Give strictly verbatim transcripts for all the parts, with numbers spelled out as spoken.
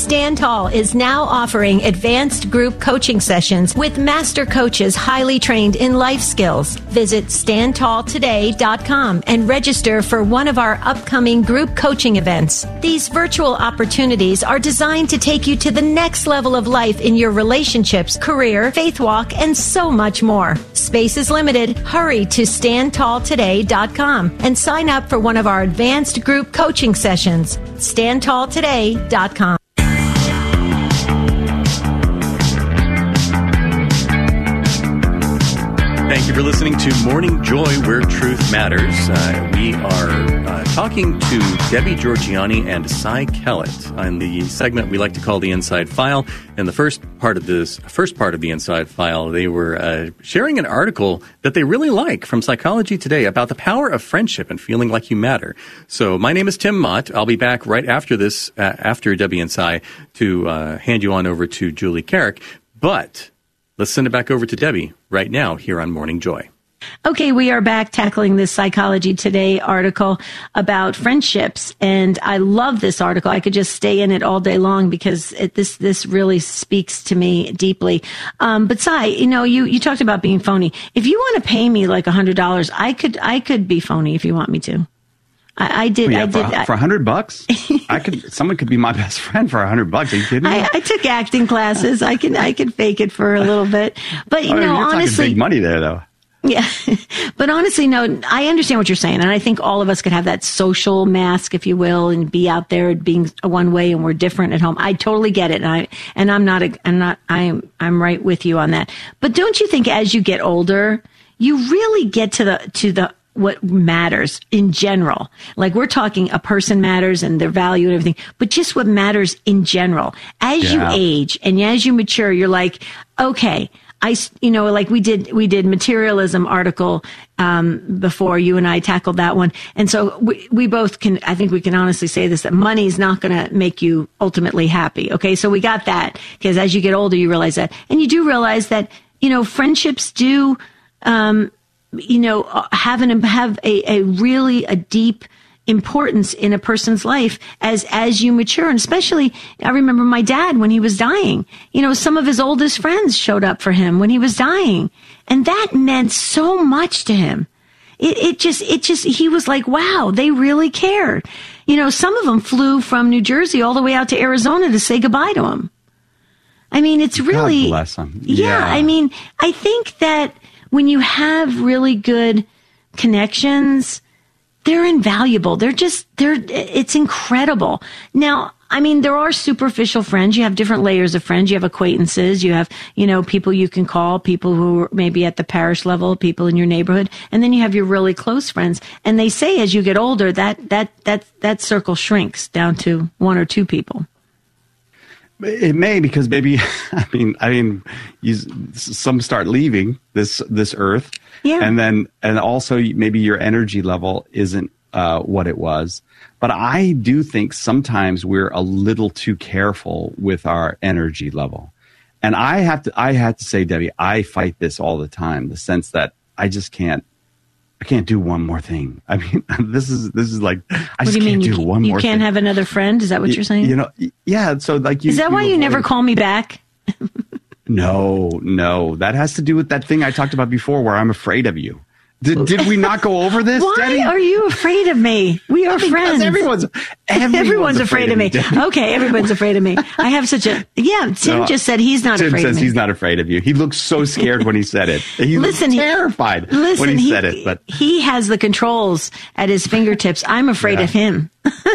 Stand Tall is now offering advanced group coaching sessions with master coaches highly trained in life skills. Visit stand tall today dot com and register for one of our upcoming group coaching events. These virtual opportunities are designed to take you to the next level of life in your relationships, career, faith walk, and so much more. Space is limited. Hurry to stand tall today dot com and sign up for one of our advanced group coaching sessions. stand tall today dot com. Thank you for listening to Morning Joy, where truth matters. Uh, we are uh, talking to Debbie Georgianni and Cy Kellett on the segment we like to call the Inside File. In the first part of this, first part of the Inside File, they were uh, sharing an article that they really like from Psychology Today about the power of friendship and feeling like you matter. So my name is Tim Mott. I'll be back right after this, uh, after Debbie and Cy, to uh, hand you on over to Julie Carrick. But let's send it back over to Debbie right now here on Morning Joy. Okay, we are back tackling this Psychology Today article about friendships, and I love this article. I could just stay in it all day long because it, this this really speaks to me deeply. Um, but Cy, you know, you, you talked about being phony. If you want to pay me like a hundred dollars, I could I could be phony if you want me to. I, I did. Yeah, I for, did. For a hundred bucks, I could. Someone could be my best friend for a hundred bucks. Are you kidding me? I, I took acting classes. I can. I could fake it for a little bit. But you oh, know, you're honestly, talking big money there, though. Yeah, but honestly, no. I understand what you're saying, and I think all of us could have that social mask, if you will, and be out there being one way, and we're different at home. I totally get it, and I and I'm not. A, I'm not. I'm. I'm right with you on that. But don't you think, as you get older, you really get to the to the what matters in general? Like, we're talking a person matters and their value and everything, but just what matters in general. As Yeah. you age and as you mature, you're like, okay, I, you know, like we did, we did materialism article, um, before you and I tackled that one. And so we, we both can, I think we can honestly say this, that money is not going to make you ultimately happy. Okay. So we got that, because as you get older, you realize that, and you do realize that, you know, friendships do, um, you know, have an, have a, a really a deep importance in a person's life as, as you mature. And especially, I remember my dad when he was dying, you know, some of his oldest friends showed up for him when he was dying. And that meant so much to him. It, it just, it just, he was like, wow, they really cared. You know, some of them flew from New Jersey all the way out to Arizona to say goodbye to him. I mean, it's really, God bless them. Yeah, Yeah. I mean, I think that when you have really good connections, they're invaluable. They're just, they're, it's incredible. Now, I mean, there are superficial friends. You have different layers of friends. You have acquaintances. You have, you know, people you can call, people who are maybe at the parish level, people in your neighborhood. And then you have your really close friends. And they say as you get older, that, that, that, that circle shrinks down to one or two people. It may, because maybe, I mean, I mean, you, some start leaving this this earth, Yeah. and then, and also maybe your energy level isn't uh, what it was. But I do think sometimes we're a little too careful with our energy level, and I have to, I have to say, Debbie, I fight this all the time. The sense that I just can't. I can't do one more thing. I mean, this is this is like I What just do you mean? can't You, do ca- one you more. can't thing. have another friend? Is that what Y- you're saying? You know, yeah. So like, you, Is that why you never avoid- call me back? No, no. That has to do with that thing I talked about before, where I'm afraid of you. Did, did we not go over this, Why Debbie? are you afraid of me? We are Because friends. Everyone's, everyone's, Everyone's afraid of me. Debbie. Okay, everyone's afraid of me. I have such a yeah. Tim No, just said he's not Tim afraid says of me. he's not afraid of you. He looked so scared when he said it. He Listen, was he- terrified Listen, when he, said it. But he has the controls at his fingertips. I'm afraid Yeah. of him.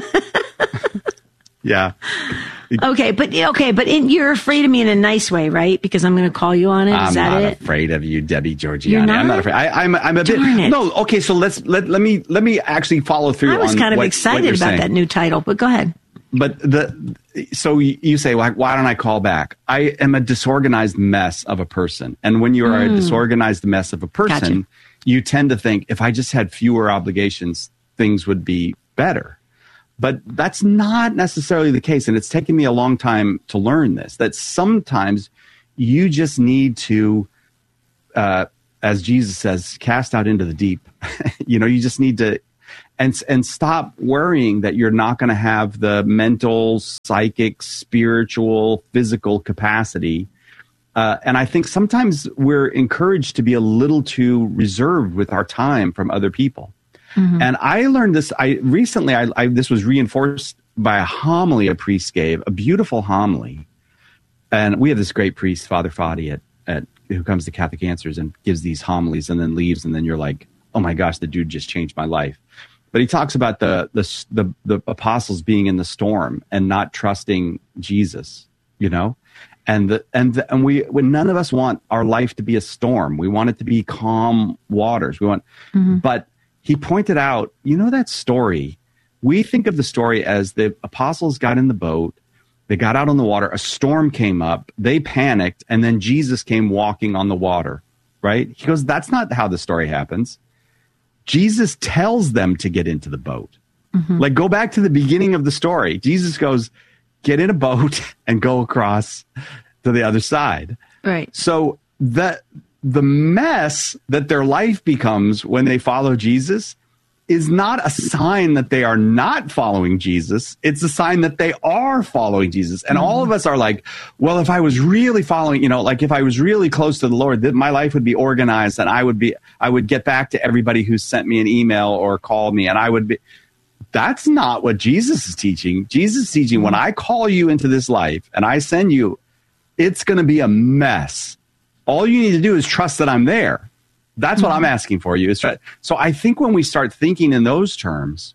yeah, Okay, but okay, but in, you're afraid of me in a nice way, right? Because I'm going to call you on it. Is I'm that not it? afraid of you, Debbie Georgianni. You're I'm not? not afraid. I, I'm, I'm a bit. Darn it. No, okay. So let's let let me let me actually follow through. I was on kind of what, what excited you're about saying. that new title, but go ahead. But the so you say, why, why don't I call back? I am a disorganized mess of a person, and when you are a disorganized mess of a person, Gotcha. you tend to think, if I just had fewer obligations, things would be better. But that's not necessarily the case, and it's taken me a long time to learn this. That sometimes you just need to, uh, as Jesus says, cast out into the deep. You know, you just need to and and stop worrying that you're not going to have the mental, psychic, spiritual, physical capacity. Uh, and I think sometimes we're encouraged to be a little too reserved with our time from other people. Mm-hmm. And I learned this. I recently, I, I this was reinforced by a homily a priest gave, a beautiful homily. And we have this great priest, Father Fadi, at, at who comes to Catholic Answers and gives these homilies and then leaves, and then you're like, oh my gosh, the dude just changed my life. But he talks about the the the, the apostles being in the storm and not trusting Jesus, you know. And the, and the, and we when none of us want our life to be a storm. We want it to be calm waters. We want, mm-hmm. but he pointed out, you know, that story. We think of the story as the apostles got in the boat, they got out on the water, a storm came up, they panicked, and then Jesus came walking on the water. Right? He goes, that's not how the story happens. Jesus tells them to get into the boat. Mm-hmm. Like, go back to the beginning of the story. Jesus goes, get in a boat and go across to the other side. Right. So the the mess that their life becomes when they follow Jesus is not a sign that they are not following Jesus. It's a sign that they are following Jesus. And mm-hmm. all of us are like, well, if I was really following, you know, like if I was really close to the Lord, that my life would be organized and I would be, I would get back to everybody who sent me an email or called me, and I would be. That's not what Jesus is teaching. Jesus is teaching, when I call you into this life and I send you, it's going to be a mess. All you need to do is trust that I'm there. That's what I'm asking for you. Is try- so I think when we start thinking in those terms,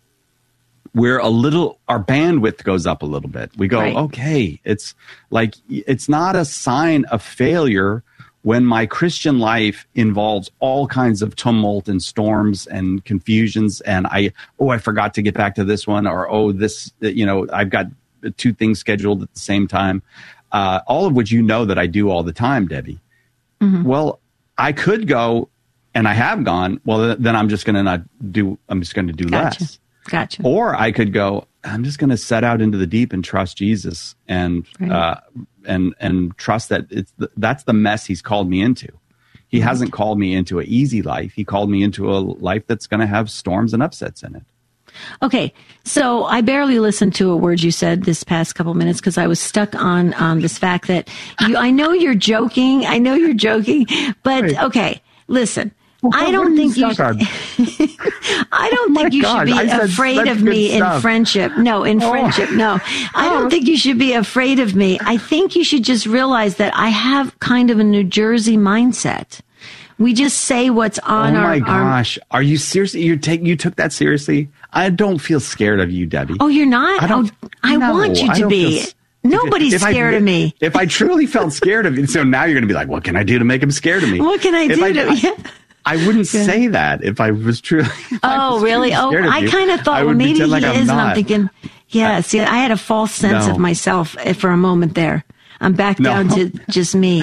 we're a little, our bandwidth goes up a little bit. We go, right. okay, it's like, it's not a sign of failure when my Christian life involves all kinds of tumult and storms and confusions, and I, oh, I forgot to get back to this one, or, oh, this, you know, I've got two things scheduled at the same time, uh, all of which you know that I do all the time, Debbie. Mm-hmm. Well, I could go, and I have gone, well, then I'm just going to not do, I'm just going to do gotcha. less. Gotcha. Or I could go, I'm just going to set out into the deep and trust Jesus and, right. uh, and, and trust that it's the, that's the mess he's called me into. He mm-hmm. hasn't called me into an easy life. He called me into a life that's going to have storms and upsets in it. Okay, so I barely listened to a word you said this past couple minutes because I was stuck on um, this fact that you, I know you're joking. I know you're joking, but right. okay, listen. Well, I don't think you. Should, I don't think you God, should be afraid of me stuff. in friendship. No, in oh. friendship, no. I don't think you should be afraid of me. I think you should just realize that I have kind of a New Jersey mindset. We just say what's on oh our. Oh my gosh! Are you seriously? You take you took that seriously? I don't feel scared of you, Debbie. Oh, you're not. I don't. Oh, I no, want you to be. Feel, Nobody's if, if scared I, of me. If I truly felt scared of you, so now you're going to be like, "What can I do to make him scared of me? What can I if do I, to?" I, yeah. I wouldn't Good. say that if I was truly. Oh, was really? Truly Oh, I kind of thought, well, maybe he like is. I'm and not. I'm thinking, yeah, see, I had a false sense no. of myself for a moment there. I'm back no. down to just me.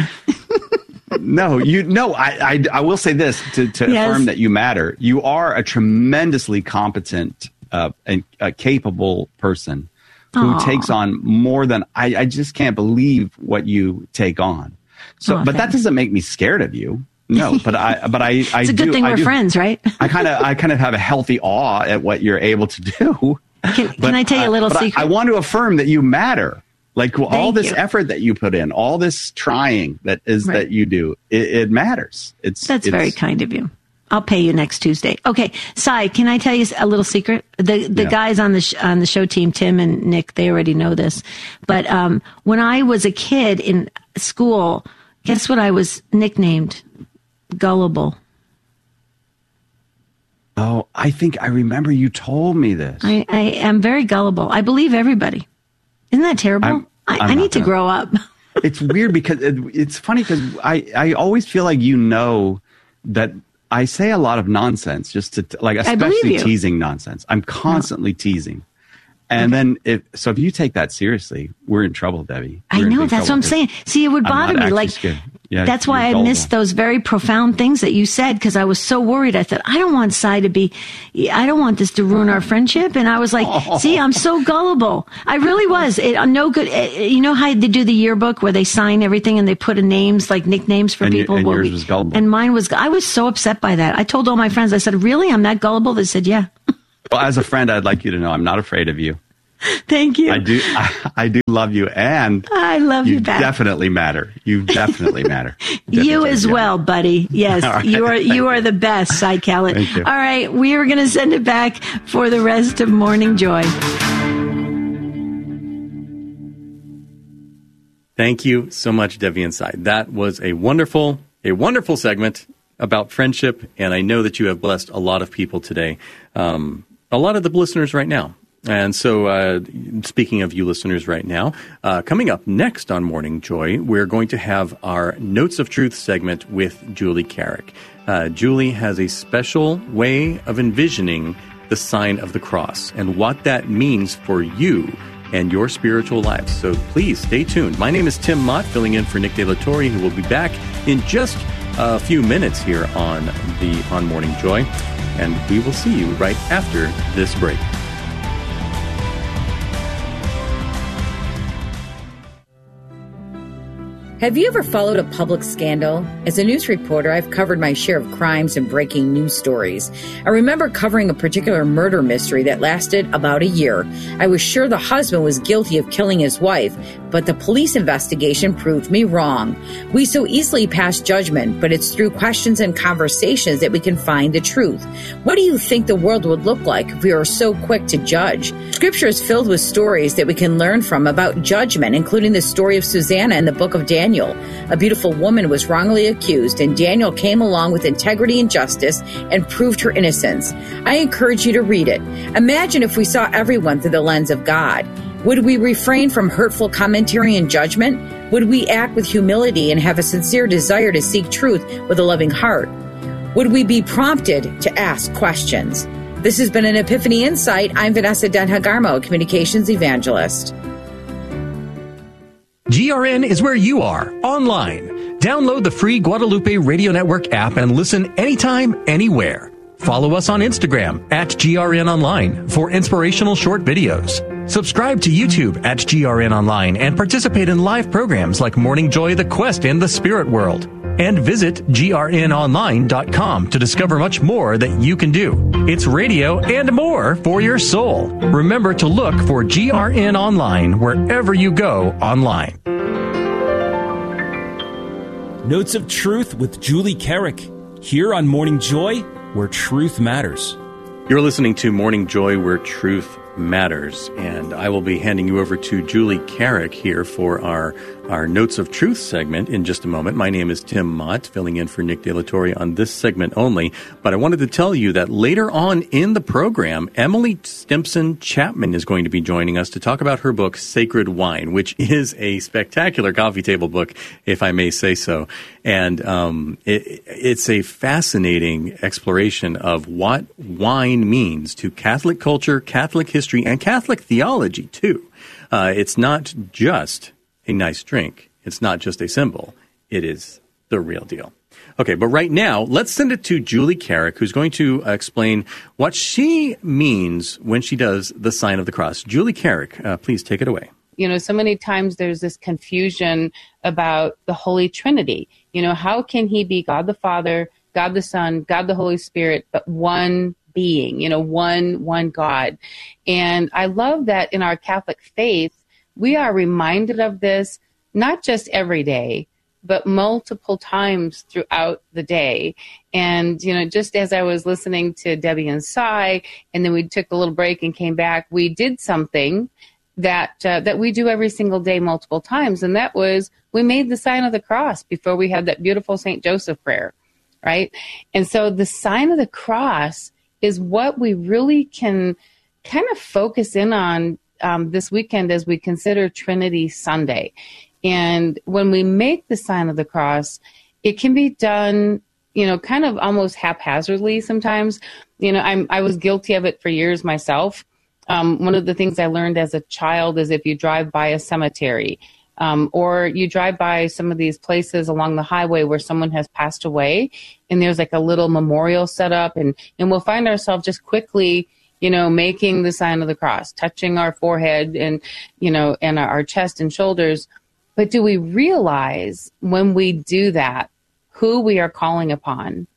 No, you no. I, I I will say this to, to yes. affirm that you matter. You are a tremendously competent uh, and uh, capable person who Aww. takes on more than I. I just can't believe what you take on. So, oh, but that doesn't make me scared of you. No, but I, but I, I it's a good do, thing I we're do, friends, right? I kind of, I kind of have a healthy awe at what you're able to do. Can, but, can I tell you a little uh, secret? I, I want to affirm that you matter. Like all Thank this you. effort that you put in, all this trying that is right. that you do, it, it matters. It's that's it's, very kind of you. I'll pay you next Tuesday. Okay, Sai, can I tell you a little secret? The the yeah. guys on the sh- on the show team, Tim and Nick, they already know this. But um, when I was a kid in school, guess what I was nicknamed? Gullible. Oh, I think I remember you told me this. I, I am very gullible. I believe everybody. Isn't that terrible? I'm, I, I'm I need to gonna, grow up. It's weird because it, it's funny because I, I always feel like you know that I say a lot of nonsense just to like, especially teasing nonsense. I'm constantly no. teasing. And okay. then, if, so if you take that seriously, we're in trouble, Debbie. We're I know, that's what I'm saying. See, it would bother me. Like, yeah, that's why I missed those very profound things that you said, because I was so worried. I thought, I don't want Sai to be, I don't want this to ruin our friendship. And I was like, oh. see, I'm so gullible. I really was. It, no good. It, you know how they do the yearbook where they sign everything and they put a names, like nicknames for and people? You, and well, yours we, was gullible. And mine was, I was so upset by that. I told all my friends, I said, really? I'm that gullible? They said, yeah. Well, as a friend, I'd like you to know I'm not afraid of you. Thank you. I do. I, I do love you, and I love you, you back. definitely matter. You definitely matter. You Definitely, as yeah. well, buddy. Yes, Right, you are. You you. are the best, Cy Kellett. Thank you. All right, we are going to send it back for the rest of Morning Joy. Thank you so much, Debbie and Cy. That was a wonderful, a wonderful segment about friendship, and I know that you have blessed a lot of people today, um, a lot of the listeners right now. And so, uh, speaking of you listeners right now, uh, coming up next on Morning Joy, we're going to have our Notes of Truth segment with Julie Carrick. Uh, Julie has a special way of envisioning the sign of the cross and what that means for you and your spiritual lives. So please stay tuned. My name is Tim Mott, filling in for Nick De La Torre, who will be back in just a few minutes here on the on Morning Joy. And we will see you right after this break. Have you ever followed a public scandal? As a news reporter, I've covered my share of crimes and breaking news stories. I remember covering a particular murder mystery that lasted about a year. I was sure the husband was guilty of killing his wife, but the police investigation proved me wrong. We so easily pass judgment, but it's through questions and conversations that we can find the truth. What do you think the world would look like if we were so quick to judge? Scripture is filled with stories that we can learn from about judgment, including the story of Susanna in the book of Daniel. A beautiful woman was wrongly accused, and Daniel came along with integrity and justice and proved her innocence. I encourage you to read it. Imagine if we saw everyone through the lens of God. Would we refrain from hurtful commentary and judgment? Would we act with humility and have a sincere desire to seek truth with a loving heart? Would we be prompted to ask questions? This has been an Epiphany Insight. I'm Vanessa Denhagarmo, a communications evangelist. G R N is where you are, online. Download the free Guadalupe Radio Network app and listen anytime, anywhere. Follow us on Instagram at G R N Online for inspirational short videos. Subscribe to YouTube at G R N Online and participate in live programs like Morning Joy, The Quest, and The Spirit World. And visit G R N online dot com to discover much more that you can do. It's radio and more for your soul. Remember to look for G R N Online wherever you go online. Notes of Truth with Julie Carrick, here on Morning Joy, where truth matters. You're listening to Morning Joy, where truth matters, and I will be handing you over to Julie Carrick here for our our Notes of Truth segment in just a moment. My name is Tim Mott, filling in for Nick De La Torre on this segment only, but I wanted to tell you that later on in the program, Emily Stimpson Chapman is going to be joining us to talk about her book, Sacred Wine, which is a spectacular coffee table book, if I may say so. And um, it, it's a fascinating exploration of what wine means to Catholic culture, Catholic history, and Catholic theology, too. Uh, it's not just a nice drink. It's not just a symbol. It is the real deal. Okay, but right now, let's send it to Julie Carrick, who's going to uh, explain what she means when she does the sign of the cross. Julie Carrick, uh, please take it away. You know, so many times there's this confusion about the Holy Trinity. You know, how can he be God the Father, God the Son, God the Holy Spirit, but one being, you know, one, one God. And I love that in our Catholic faith, we are reminded of this, not just every day, but multiple times throughout the day. And, you know, just as I was listening to Debbie and Cy, and then we took a little break and came back, we did something that uh, that we do every single day multiple times. And that was, we made the sign of the cross before we had that beautiful Saint Joseph prayer, right? And so the sign of the cross is what we really can kind of focus in on um, this weekend as we consider Trinity Sunday. And when we make the sign of the cross, it can be done, you know, kind of almost haphazardly sometimes. You know, I'm, I was guilty of it for years myself. Um, one of the things I learned as a child is if you drive by a cemetery, um, or you drive by some of these places along the highway where someone has passed away, and there's like a little memorial set up, and, and we'll find ourselves just quickly, you know, making the sign of the cross, touching our forehead and, you know, and our, our chest and shoulders. But do we realize when we do that who we are calling upon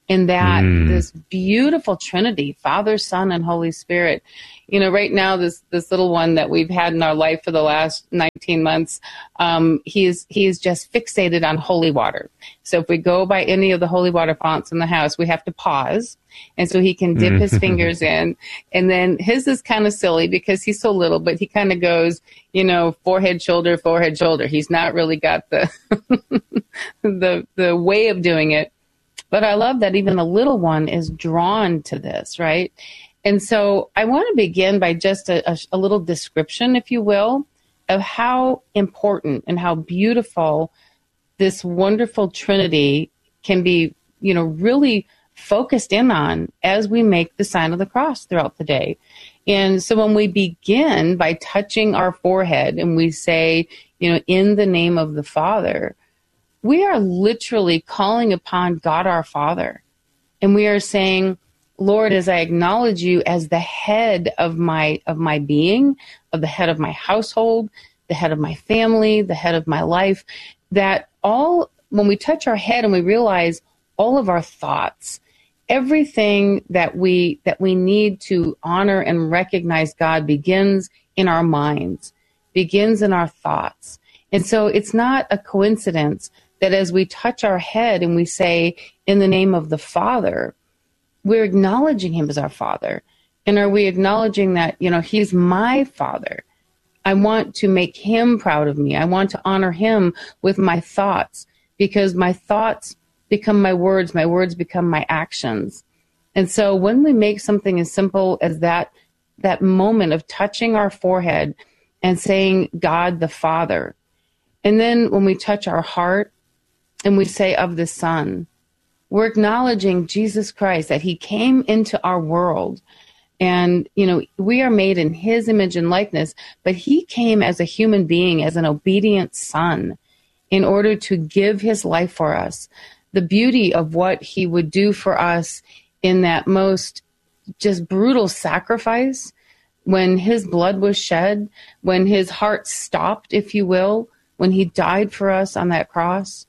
in that Mm. this beautiful Trinity, Father, Son, and Holy Spirit. You know, right now, this this little one that we've had in our life for the last nineteen months, um, he's he's just fixated on holy water. So if we go by any of the holy water fonts in the house, we have to pause, and so he can dip his fingers in. And then his is kind of silly because he's so little, but he kind of goes, you know, forehead, shoulder, forehead, shoulder. He's not really got the the the way of doing it. But I love that even the little one is drawn to this, right? And so I want to begin by just a, a, a little description, if you will, of how important and how beautiful this wonderful Trinity can be, you know, really focused in on as we make the sign of the cross throughout the day. And so when we begin by touching our forehead and we say, you know, in the name of the Father, we are literally calling upon God our Father. And we are saying, Lord, as I acknowledge you as the head of my of my being, of the head of my household, the head of my family, the head of my life, that all, when we touch our head and we realize all of our thoughts, everything that we that we need to honor and recognize God begins in our minds, begins in our thoughts. And so it's not a coincidence that as we touch our head and we say, in the name of the Father, we're acknowledging him as our Father. And are we acknowledging that, you know, he's my Father? I want to make him proud of me. I want to honor him with my thoughts, because my thoughts become my words. My words become my actions. And so when we make something as simple as that, that moment of touching our forehead and saying, God the Father, and then when we touch our heart and we say of the Son, we're acknowledging Jesus Christ, that he came into our world. And, you know, we are made in his image and likeness, but he came as a human being, as an obedient son, in order to give his life for us. The beauty of what he would do for us in that most just brutal sacrifice, when his blood was shed, when his heart stopped, if you will, when he died for us on that cross.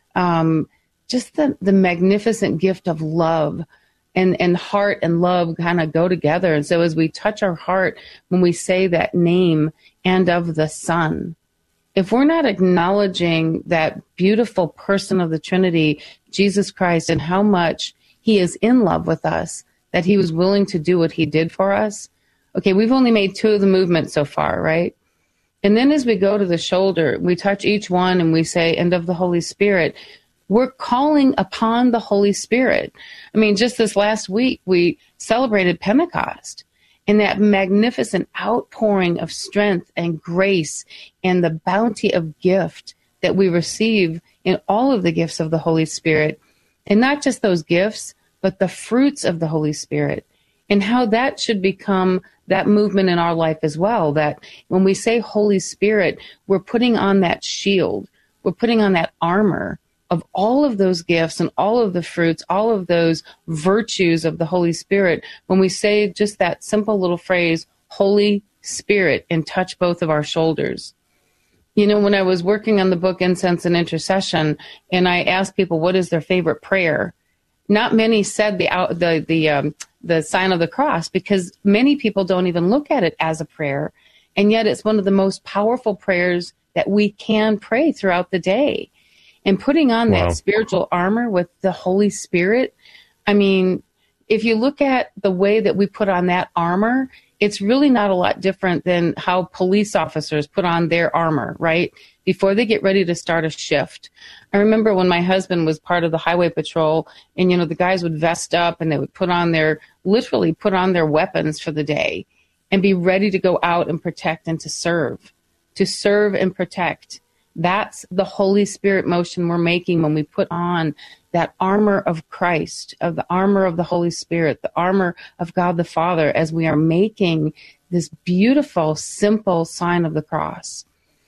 Um, just the, the magnificent gift of love, and, and heart and love kind of go together. And so as we touch our heart, when we say that name and of the Son, if we're not acknowledging that beautiful person of the Trinity, Jesus Christ, and how much he is in love with us, that he was willing to do what he did for us. Okay, we've only made two of the movements so far, right? And then as we go to the shoulder, we touch each one and we say, and of the Holy Spirit. We're calling upon the Holy Spirit. I mean, just this last week, we celebrated Pentecost, and that magnificent outpouring of strength and grace and the bounty of gift that we receive in all of the gifts of the Holy Spirit. And not just those gifts, but the fruits of the Holy Spirit, and how that should become that movement in our life as well. That when we say Holy Spirit, we're putting on that shield, we're putting on that armor of all of those gifts and all of the fruits, all of those virtues of the Holy Spirit, when we say just that simple little phrase, Holy Spirit, and touch both of our shoulders. You know, when I was working on the book Incense and Intercession, and I asked people what is their favorite prayer, not many said the the the um, the sign of the cross, because many people don't even look at it as a prayer, and yet it's one of the most powerful prayers that we can pray throughout the day. And putting on Wow. that spiritual armor with the Holy Spirit, I mean, if you look at the way that we put on that armor, it's really not a lot different than how police officers put on their armor, right? Before they get ready to start a shift. I remember when my husband was part of the highway patrol, and, you know, the guys would vest up and they would put on their, literally put on their weapons for the day and be ready to go out and protect and to serve, to serve and protect. That's the Holy Spirit motion we're making when we put on that armor of Christ, of the armor of the Holy Spirit, the armor of God the Father, as we are making this beautiful, simple sign of the cross.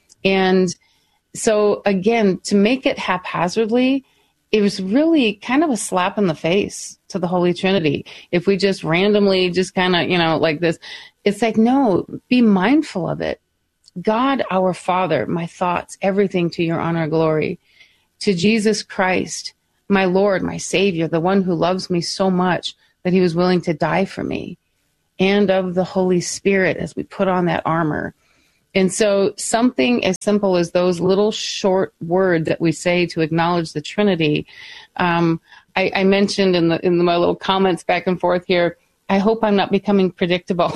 And so, again, to make it haphazardly, it was really kind of a slap in the face to the Holy Trinity. If we just randomly just kind of, you know, like this, it's like, no, be mindful of it. God, our Father, my thoughts, everything to your honor and glory. To Jesus Christ, my Lord, my Savior, the one who loves me so much that he was willing to die for me, and of the Holy Spirit as we put on that armor. And so something as simple as those little short words that we say to acknowledge the Trinity. Um, I, I mentioned in the in my little comments back and forth here, I hope I'm not becoming predictable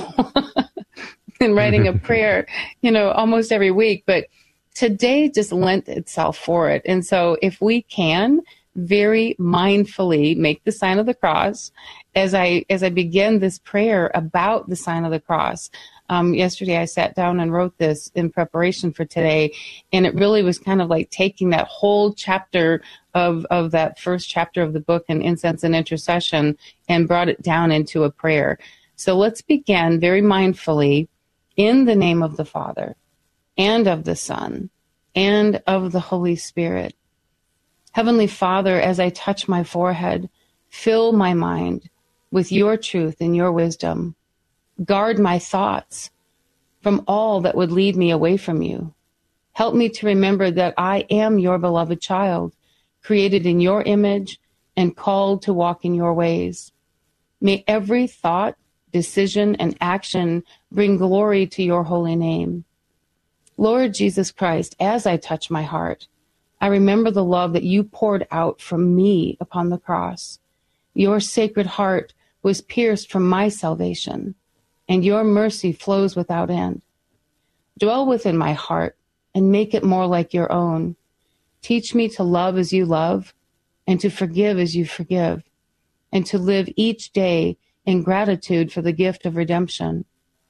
in writing a prayer, you know, almost every week. But today just lent itself for it. And so if we can very mindfully make the sign of the cross as I as I begin this prayer about the sign of the cross. Um, yesterday I sat down and wrote this in preparation for today, and it really was kind of like taking that whole chapter of, of that first chapter of the book in Incense and Intercession and brought it down into a prayer. So let's begin very mindfully in the name of the Father and of the Son and of the Holy Spirit. Heavenly Father, as I touch my forehead, fill my mind with your truth and your wisdom. Guard my thoughts from all that would lead me away from you. Help me to remember that I am your beloved child, created in your image and called to walk in your ways. May every thought, decision, and action bring glory to your holy name. Lord Jesus Christ, as I touch my heart, I remember the love that you poured out from me upon the cross. Your sacred heart was pierced for my salvation, and your mercy flows without end. Dwell within my heart and make it more like your own. Teach me to love as you love, and to forgive as you forgive, and to live each day in gratitude for the gift of redemption.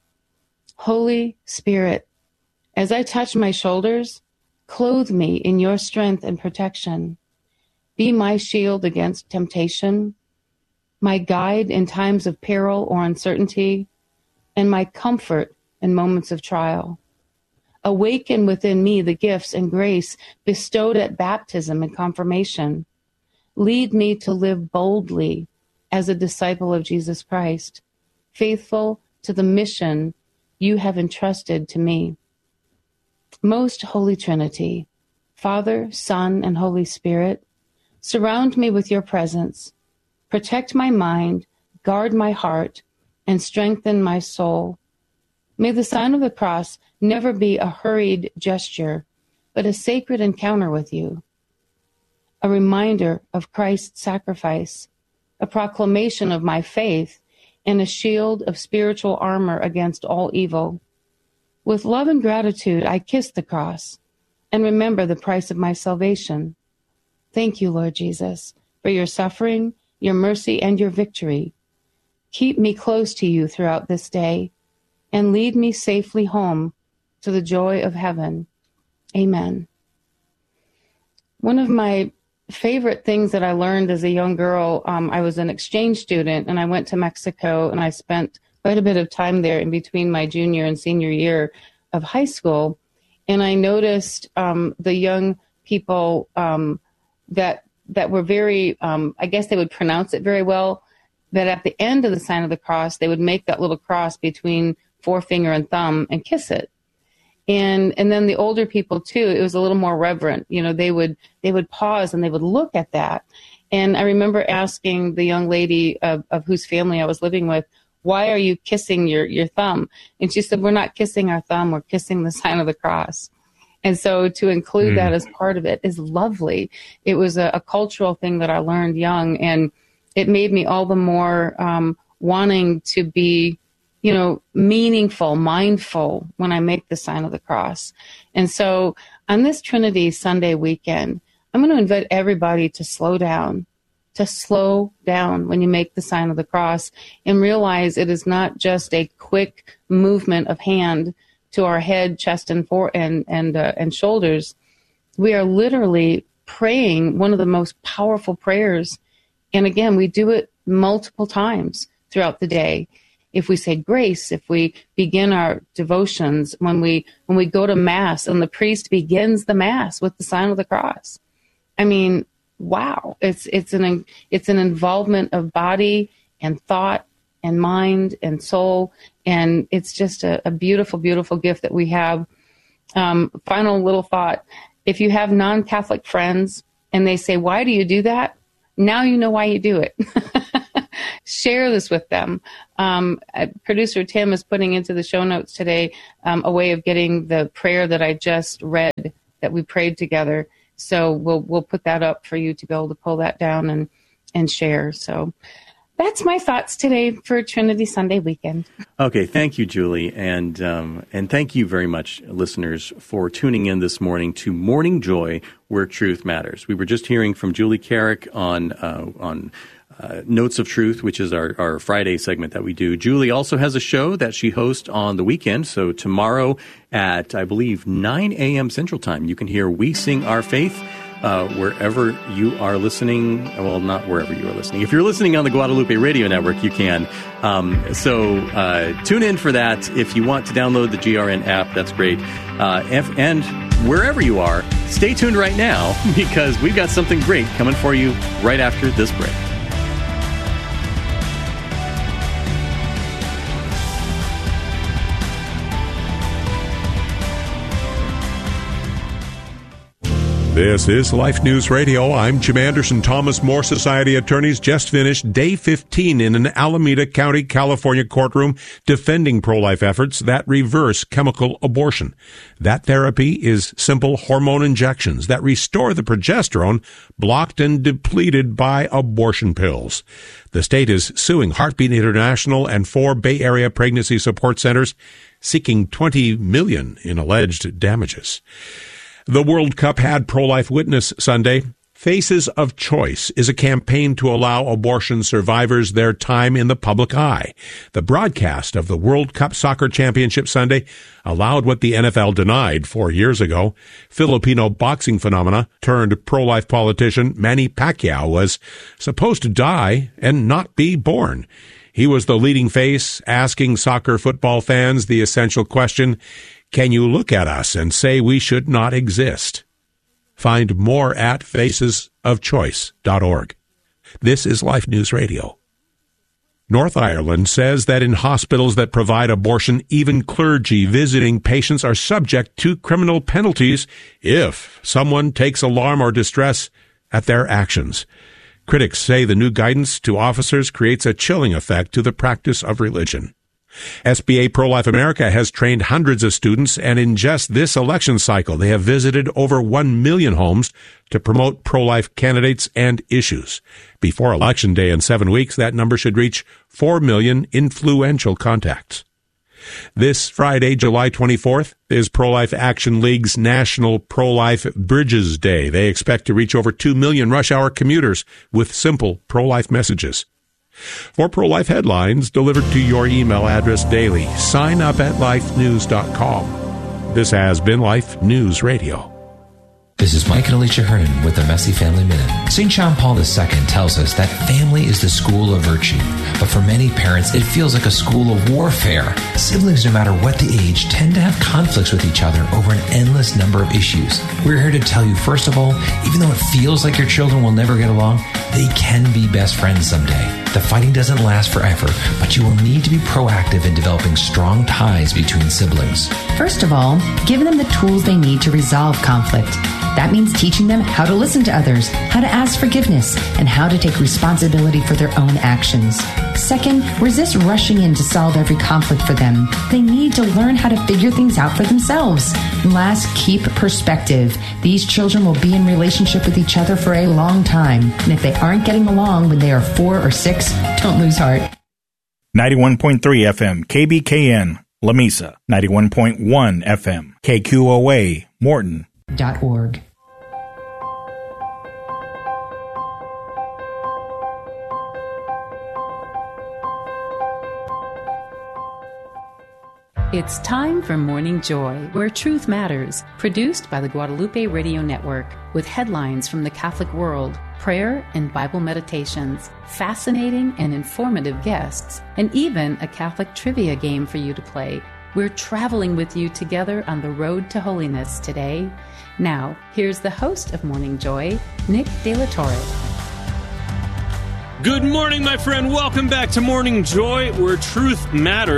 Holy Spirit, as I touch my shoulders, clothe me in your strength and protection. Be my shield against temptation, my guide in times of peril or uncertainty, and my comfort in moments of trial. Awaken within me the gifts and grace bestowed at baptism and confirmation. Lead me to live boldly as a disciple of Jesus Christ, faithful to the mission you have entrusted to me. Most Holy Trinity, Father, Son, and Holy Spirit, surround me with your presence. Protect my mind, guard my heart, and strengthen my soul. May the sign of the cross never be a hurried gesture, but a sacred encounter with you, a reminder of Christ's sacrifice, a proclamation of my faith, and a shield of spiritual armor against all evil. With love and gratitude, I kiss the cross and remember the price of my salvation. Thank you, Lord Jesus, for your suffering, your mercy, and your victory. Keep me close to you throughout this day and lead me safely home to the joy of heaven. Amen. One of my favorite things that I learned as a young girl, um, I was an exchange student and I went to Mexico and I spent quite a bit of time there in between my junior and senior year of high school. And I noticed um, the young people um, that that were very, um, I guess they would pronounce it very well, that at the end of the sign of the cross, they would make that little cross between forefinger and thumb and kiss it. And and then the older people too, it was a little more reverent. You know, they would they would pause and they would look at that. And I remember asking the young lady of, of whose family I was living with, why are you kissing your, your thumb? And she said, we're not kissing our thumb, we're kissing the sign of the cross. And so to include mm. that as part of it is lovely. It was a, a cultural thing that I learned young, and it made me all the more um, wanting to be, you know, meaningful, mindful when I make the sign of the cross. And so on this Trinity Sunday weekend, I'm going to invite everybody to slow down, to slow down when you make the sign of the cross and realize it is not just a quick movement of hand to our head, chest, and fore and and uh, and shoulders. We are literally praying one of the most powerful prayers. And again, we do it multiple times throughout the day. If we say grace, if we begin our devotions, when we when we go to Mass and the priest begins the Mass with the sign of the cross. I mean, wow, it's it's an it's an involvement of body and thought and mind and soul, and it's just a, a beautiful, beautiful gift that we have. Um, final little thought: if you have non-Catholic friends and they say, "Why do you do that?" now you know why you do it. Share this with them. Um, producer Tim is putting into the show notes today um, a way of getting the prayer that I just read that we prayed together. So we'll we'll put that up for you to be able to pull that down and, and share. So that's my thoughts today for Trinity Sunday weekend. Okay, thank you, Julie, and um, and thank you very much, listeners, for tuning in this morning to Morning Joy, where truth matters. We were just hearing from Julie Carrick on uh, on. Uh, Notes of Truth, which is our, our Friday segment that we do. Julie also has a show that she hosts on the weekend. So tomorrow at, I believe, nine a.m. Central Time, you can hear We Sing Our Faith uh, wherever you are listening. Well, not wherever you are listening. If you're listening on the Guadalupe Radio Network, you can. Um, so uh, tune in for that. If you want to download the G R N app, that's great. Uh, if, and wherever you are, stay tuned right now because we've got something great coming for you right after this break. This is Life News Radio. I'm Jim Anderson. Thomas More Society attorneys just finished day fifteen in an Alameda County, California courtroom defending pro-life efforts that reverse chemical abortion. That therapy is simple hormone injections that restore the progesterone blocked and depleted by abortion pills. The state is suing Heartbeat International and four Bay Area pregnancy support centers, seeking twenty million dollars in alleged damages. The World Cup had pro-life witness Sunday. Faces of Choice is a campaign to allow abortion survivors their time in the public eye. The broadcast of the World Cup Soccer Championship Sunday allowed what the N F L denied four years ago. Filipino boxing phenomena turned pro-life politician Manny Pacquiao was supposed to die and not be born. He was the leading face, asking soccer football fans the essential question, can you look at us and say we should not exist? Find more at faces of choice dot org. This is Life News Radio. North Ireland says that in hospitals that provide abortion, even clergy visiting patients are subject to criminal penalties if someone takes alarm or distress at their actions. Critics say the new guidance to officers creates a chilling effect to the practice of religion. S B A Pro-Life America has trained hundreds of students, and in just this election cycle, they have visited over one million homes to promote pro-life candidates and issues. Before Election Day in seven weeks, that number should reach four million influential contacts. This Friday, July twenty-fourth, is Pro-Life Action League's National Pro-Life Bridges Day. They expect to reach over two million rush-hour commuters with simple pro-life messages. For pro-life headlines delivered to your email address daily, sign up at life news dot com. This has been Life News Radio. This is Mike and Alicia Hernan with the Messy Family Minute. Saint John Paul the Second tells us that family is the school of virtue, but for many parents, it feels like a school of warfare. Siblings, no matter what the age, tend to have conflicts with each other over an endless number of issues. We're here to tell you, first of all, even though it feels like your children will never get along, they can be best friends someday. The fighting doesn't last forever, but you will need to be proactive in developing strong ties between siblings. First of all, give them the tools they need to resolve conflict. That means teaching them how to listen to others, how to ask forgiveness, and how to take responsibility for their own actions. Second, resist rushing in to solve every conflict for them. They need to learn how to figure things out for themselves. Last, keep perspective. These children will be in relationship with each other for a long time, and if they aren't getting along when they are four or six, don't lose heart. ninety-one point three F M, K B K N, La Mesa. ninety-one point one F M, K Q O A, Morton. Dot org. It's time for Morning Joy, where truth matters, produced by the Guadalupe Radio Network, with headlines from the Catholic world, prayer and Bible meditations, fascinating and informative guests, and even a Catholic trivia game for you to play. We're traveling with you together on the road to holiness today. Now, here's the host of Morning Joy, Nick De La Torre. Good morning, my friend. Welcome back to Morning Joy, where truth matters.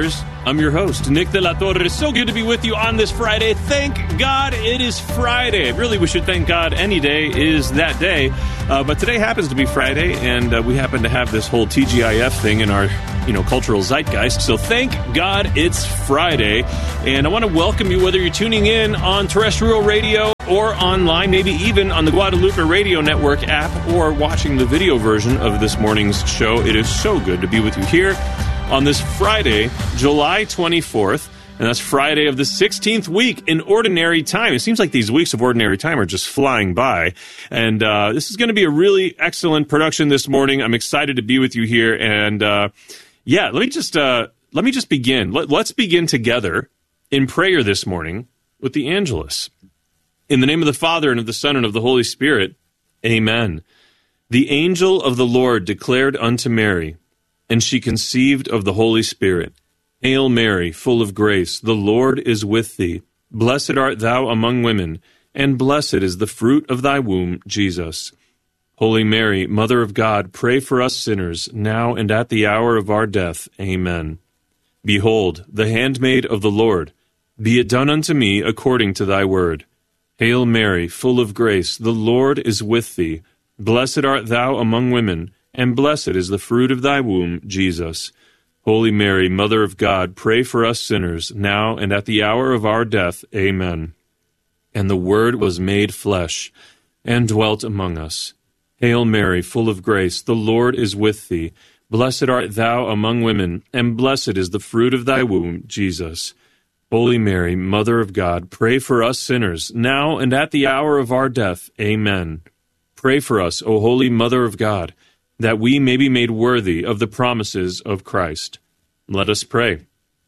I'm your host, Nick De La Torre. It's so good to be with you on this Friday. Thank God it is Friday. Really, we should thank God any day is that day. Uh, but today happens to be Friday, and uh, we happen to have this whole T G I F thing in our, you know, cultural zeitgeist. So thank God it's Friday. And I want to welcome you, whether you're tuning in on terrestrial radio or online, maybe even on the Guadalupe Radio Network app, or watching the video version of this morning's show. It is so good to be with you here on this Friday, July twenty-fourth, and that's Friday of the sixteenth week in Ordinary Time. It seems like these weeks of Ordinary Time are just flying by, and uh, this is going to be a really excellent production this morning. I'm excited to be with you here, and uh, yeah, let me just uh, let me just begin. Let, let's begin together in prayer this morning with the Angelus. In the name of the Father, and of the Son, and of the Holy Spirit, Amen. The angel of the Lord declared unto Mary, and she conceived of the Holy Spirit. Hail Mary, full of grace, the Lord is with thee. Blessed art thou among women, and blessed is the fruit of thy womb, Jesus. Holy Mary, Mother of God, pray for us sinners, now and at the hour of our death. Amen. Behold, the handmaid of the Lord. Be it done unto me according to thy word. Hail Mary, full of grace, the Lord is with thee. Blessed art thou among women, and blessed is the fruit of thy womb, Jesus. Holy Mary, Mother of God, pray for us sinners, now and at the hour of our death. Amen. And the Word was made flesh, and dwelt among us. Hail Mary, full of grace, the Lord is with thee. Blessed art thou among women, and blessed is the fruit of thy womb, Jesus. Holy Mary, Mother of God, pray for us sinners, now and at the hour of our death. Amen. Pray for us, O Holy Mother of God, that we may be made worthy of the promises of Christ. Let us pray.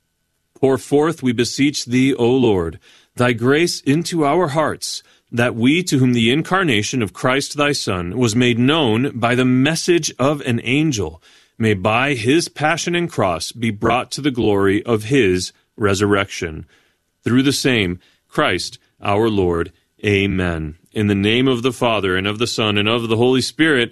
Pour forth, we beseech thee, O Lord, thy grace into our hearts, that we, to whom the incarnation of Christ thy Son was made known by the message of an angel, may by his passion and cross be brought to the glory of his resurrection. Through the same Christ our Lord. Amen. In the name of the Father, and of the Son, and of the Holy Spirit,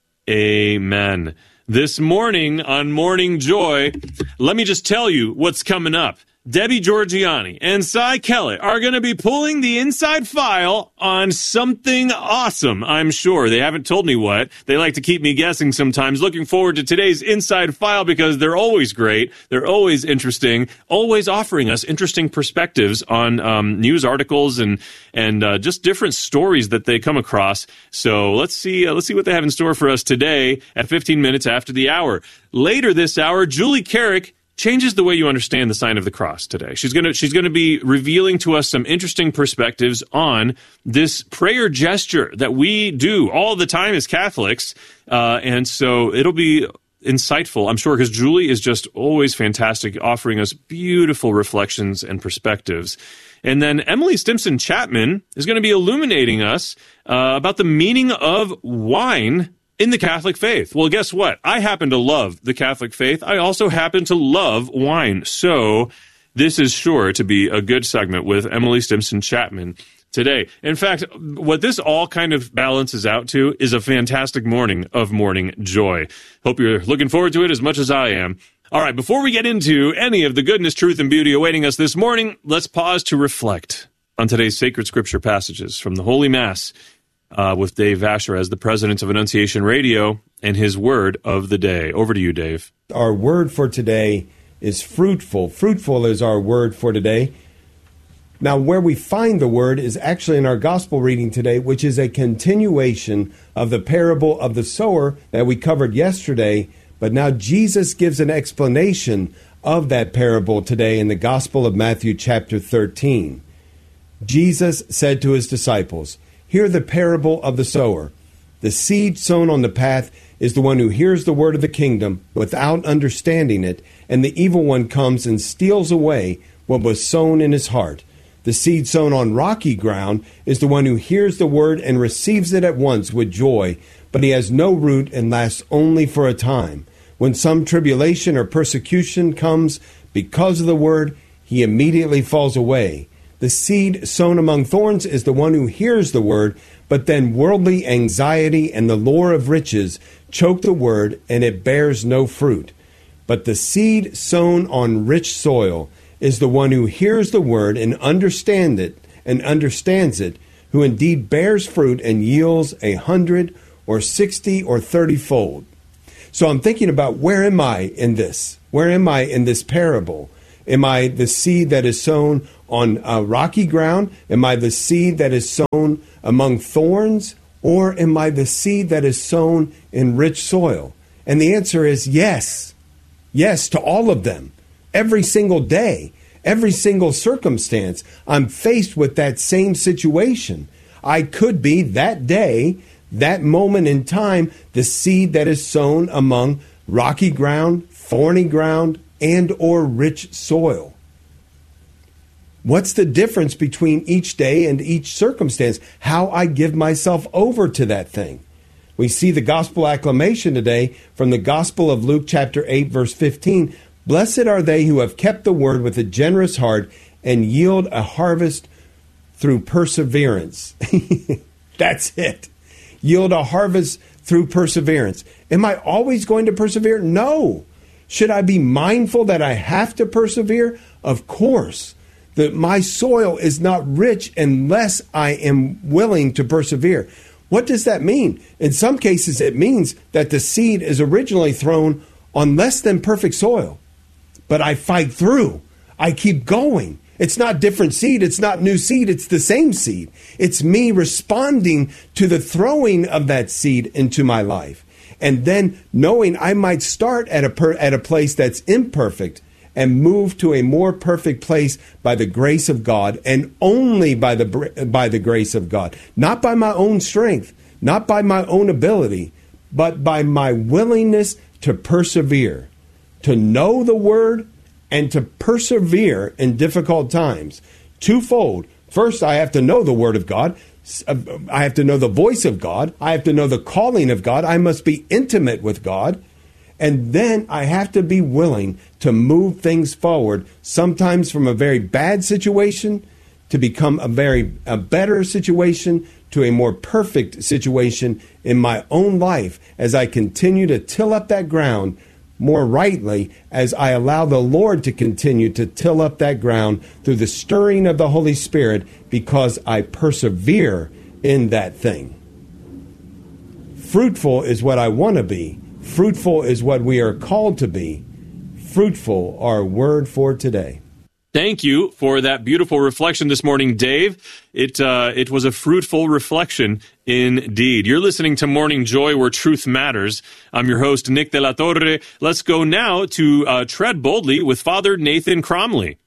Amen. This morning on Morning Joy, let me just tell you what's coming up. Debbie Georgianni and Cy Kellett are going to be pulling the inside file on something awesome, I'm sure. They haven't told me what. They like to keep me guessing sometimes. Looking forward to today's inside file because they're always great. They're always interesting, always offering us interesting perspectives on um, news articles and and uh, just different stories that they come across. So let's see, uh, let's see what they have in store for us today at fifteen minutes after the hour. Later this hour, Julie Carrick changes the way you understand the sign of the cross today. She's going to she's going to be revealing to us some interesting perspectives on this prayer gesture that we do all the time as Catholics. Uh, and so it'll be insightful, I'm sure, because Julie is just always fantastic, offering us beautiful reflections and perspectives. And then Emily Stimson Chapman is going to be illuminating us uh, about the meaning of wine in the Catholic faith. Well, guess what? I happen to love the Catholic faith. I also happen to love wine. So this is sure to be a good segment with Emily Stimson Chapman today. In fact, what this all kind of balances out to is a fantastic morning of Morning Joy. Hope you're looking forward to it as much as I am. All right, before we get into any of the goodness, truth, and beauty awaiting us this morning, let's pause to reflect on today's sacred scripture passages from the Holy Mass Uh, with Dave Vasher as the president of Annunciation Radio and his word of the day. Over to you, Dave. Our word for today is fruitful. Fruitful is our word for today. Now, where we find the word is actually in our gospel reading today, which is a continuation of the parable of the sower that we covered yesterday. But now Jesus gives an explanation of that parable today in the Gospel of Matthew chapter thirteen. Jesus said to his disciples, "Hear the parable of the sower. The seed sown on the path is the one who hears the word of the kingdom without understanding it, and the evil one comes and steals away what was sown in his heart. The seed sown on rocky ground is the one who hears the word and receives it at once with joy, but he has no root and lasts only for a time. When some tribulation or persecution comes because of the word, he immediately falls away. The seed sown among thorns is the one who hears the word, but then worldly anxiety and the lure of riches choke the word, and it bears no fruit. But the seed sown on rich soil is the one who hears the word and understand it and understands it, who indeed bears fruit and yields a hundred or sixty or thirty fold. So I'm thinking about, where am I in this? Where am I in this parable? Am I the seed that is sown on uh, rocky ground? Am I the seed that is sown among thorns? Or am I the seed that is sown in rich soil? And the answer is yes. Yes to all of them. Every single day, every single circumstance, I'm faced with that same situation. I could be that day, that moment in time, the seed that is sown among rocky ground, thorny ground, and or rich soil. What's the difference between each day and each circumstance? How I give myself over to that thing. We see the gospel acclamation today from the Gospel of Luke chapter eight, verse fifteen. Blessed are they who have kept the word with a generous heart and yield a harvest through perseverance. That's it. Yield a harvest through perseverance. Am I always going to persevere? No. Should I be mindful that I have to persevere? Of course. That my soil is not rich unless I am willing to persevere. What does that mean? In some cases, it means that the seed is originally thrown on less than perfect soil. But I fight through. I keep going. It's not different seed. It's not new seed. It's the same seed. It's me responding to the throwing of that seed into my life. And then knowing I might start at a per, at a place that's imperfect and move to a more perfect place by the grace of God, and only by the by the grace of God. Not by my own strength, not by my own ability, but by my willingness to persevere, to know the word and to persevere in difficult times. Twofold. First, I have to know the word of God. I have to know the voice of God. I have to know the calling of God. I must be intimate with God. And then I have to be willing to move things forward, sometimes from a very bad situation to become a very a better situation, to a more perfect situation in my own life, as I continue to till up that ground more rightly, as I allow the Lord to continue to till up that ground through the stirring of the Holy Spirit, because I persevere in that thing. Fruitful is what I want to be. Fruitful is what we are called to be. Fruitful, our word for today. Thank you for that beautiful reflection this morning, Dave. It uh, it was a fruitful reflection indeed. You're listening to Morning Joy, where truth matters. I'm your host, Nick De La Torre. Let's go now to uh, Tread Boldly with Father Nathan Cromly.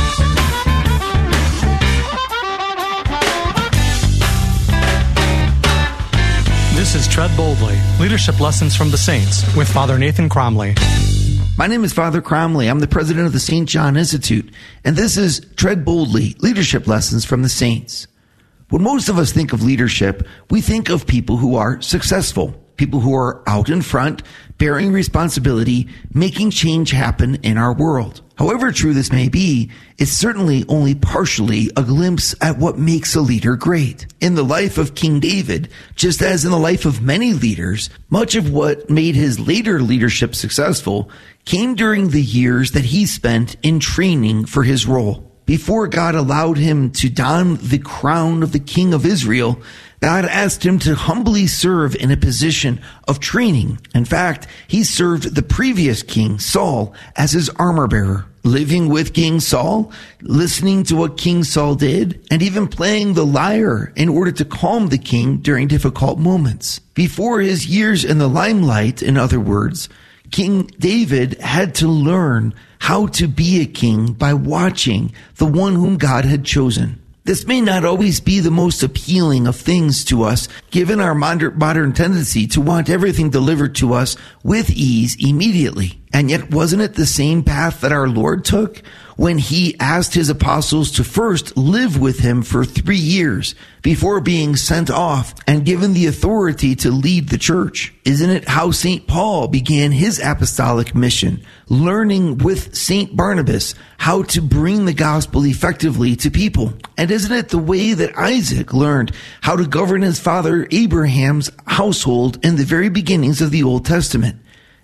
This is Tread Boldly, Leadership Lessons from the Saints, with Father Nathan Cromly. My name is Father Cromly. I'm the president of the Saint John Institute, and this is Tread Boldly, Leadership Lessons from the Saints. When most of us think of leadership, we think of people who are successful, people who are out in front, bearing responsibility, making change happen in our world. However true this may be, it's certainly only partially a glimpse at what makes a leader great. In the life of King David, just as in the life of many leaders, much of what made his later leadership successful came during the years that he spent in training for his role. Before God allowed him to don the crown of the King of Israel, God asked him to humbly serve in a position of training. In fact, he served the previous king, Saul, as his armor bearer, living with King Saul, listening to what King Saul did, and even playing the lyre in order to calm the king during difficult moments. Before his years in the limelight, in other words, King David had to learn how to be a king by watching the one whom God had chosen. This may not always be the most appealing of things to us, given our modern tendency to want everything delivered to us with ease immediately. And yet, wasn't it the same path that our Lord took when he asked his apostles to first live with him for three years before being sent off and given the authority to lead the church? Isn't it how Saint Paul began his apostolic mission, learning with Saint Barnabas how to bring the gospel effectively to people? And isn't it the way that Isaac learned how to govern his father Abraham's household in the very beginnings of the Old Testament?